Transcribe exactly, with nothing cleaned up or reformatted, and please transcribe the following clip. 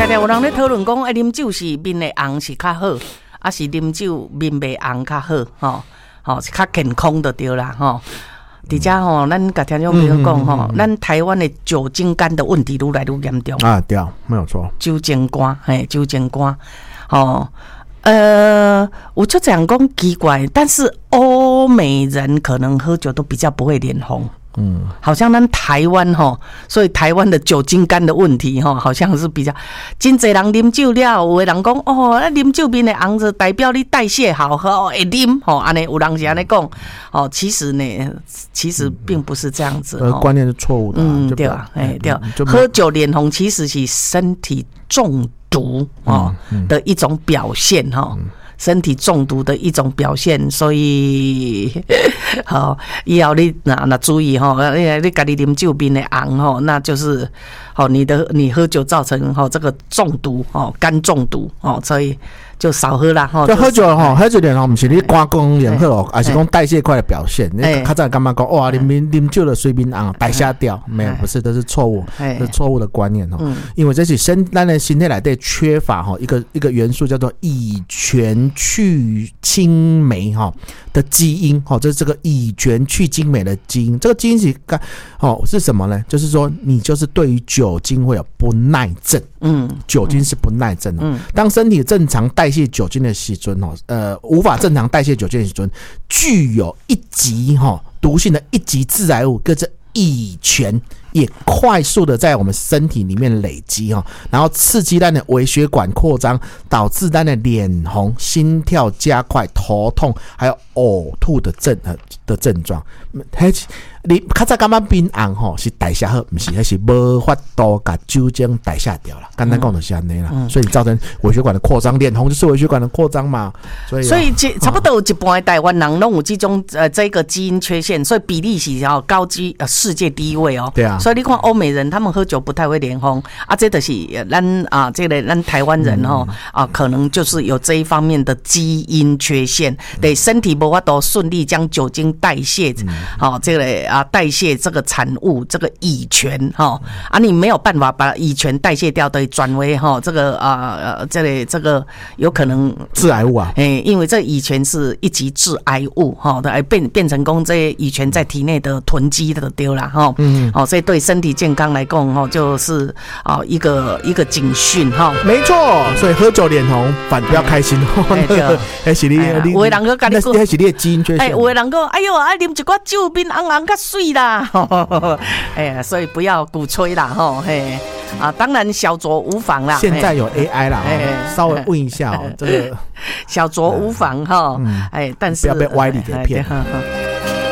常常有人咧讨论讲，哎，啉酒是面的红是较好，啊是啉酒面袂红较好，吼，吼是较健康就对啦，吼。而且吼，咱甲听众朋友讲吼，咱台湾的酒精肝的问题愈来愈严重啊，对，没有错。 酒精肝，嘿，酒精肝，吼，呃，我就讲讲奇怪，但是欧美人可能喝酒都比较不会脸红。嗯，好像咱台湾吼，所以台湾的酒精肝的问题吼，好像是比较，真侪人啉酒了，有的人讲哦，啉酒面的红就代表你代谢好，喝会啉吼，安尼有人是安尼讲，哦，其实呢，其实并不是这样子， 呃，观念是错误的， 嗯，对啊，哎对，喝酒脸红其实是身体中毒哦的一种表现哈。身体中毒的一种表现，所以好以后你那那注意哈，你你家己啉酒面的红吼，那就是好你的你喝酒造成哈这个中毒哦，肝中毒哦，所以就少喝啦哈。 就喝酒吼，喝酒脸红，不是你肝功能好，而是讲代谢快的表现。你较早干嘛讲哇，啉啉酒的水面红代谢掉，没有，不是，这是错误，是错误的观念哦。因为这是身咱的身体内底缺乏哈一个一个元素叫做乙醛去氢酶哈的基因哈，这是这个乙醛去氢酶的基因。这个基因是干哦是什么呢？就是说你就是对于酒精会有不耐症。嗯，酒精是不耐症的。嗯，当身体正常代谢酒精的时阵哦，呃，无法正常代谢酒精的时阵，具有一级哈毒性的一级致癌物，跟这乙醛也快速的在我们身体里面累积哈，然后刺激咱的微血管扩张，导致咱的脸红、心跳加快、头痛，还有呕吐的症呃的症状。你较早感觉面红吼是代谢好，不是，那是无法度把酒精代谢掉了。简单讲就是安尼啦，嗯、所以造成微血管的扩张，脸红就是微血管的扩张嘛。所以、啊， 所以差不多有一半的台湾人拢有这种呃这个基因缺陷，所以比例是要高居呃世界第一位哦。 对啊。 所以你看欧美人他们喝酒不太会脸红啊，这就是咱啊这个咱台湾人哦、嗯、啊可能就是有这一方面的基因缺陷，对、嗯、身体无法度顺利将酒精代谢，好、嗯哦、这个。啊，代谢这个产物，这个乙醛哈啊，你没有办法把乙醛代谢掉，对，转为哈这个啊呃这里这个有可能致癌物啊， 哎、欸，因为这乙醛是一级致癌物哈，的变变成功这乙醛在体内的囤积的丢了哈，嗯，哦，所以对身体健康来讲哈，就是啊一个一个警讯哈， 没错，所以喝酒脸红反不要开心哦，那还是你你有的人个跟你讲，那是你的基因缺陷，哎， 有的人讲，哎呦，爱啉一寡酒面红红较水啦，哎呀，所以不要鼓吹啦，吼，嘿，啊，当然小酌无妨啦。 现在有 A I 啦，稍微问一下哦，这个小酌无妨哈，哎，但是不要被歪理给骗。